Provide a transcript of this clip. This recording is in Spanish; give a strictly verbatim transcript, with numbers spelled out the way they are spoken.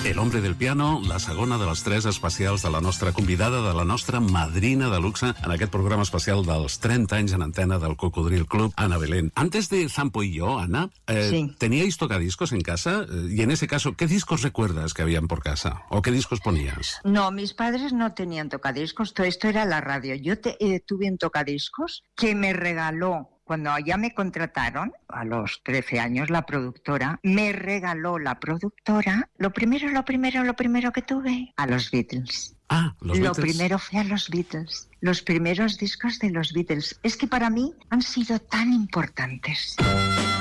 El hombre del piano, la segona de les tres especials de la nostra convidada, de la nostra madrina de luxe en aquest programa especial dels trenta anys en antena del Cocodril Club, Ana Belén. Antes de Zampo y yo, Ana, eh, sí. ¿teníais tocadiscos en casa? Y en ese caso, ¿qué discos recuerdas que habían por casa? ¿O qué discos ponías? No, mis padres no tenían tocadiscos, todo esto era la radio. Yo te, eh, tuve un tocadiscos que me regaló. Cuando ya me contrataron, a los trece años, la productora, me regaló la productora, lo primero, lo primero, lo primero que tuve, a los Beatles. Ah, los Lo Beatles. primero fue a los Beatles, los primeros discos de los Beatles. Es que para mí han sido tan importantes.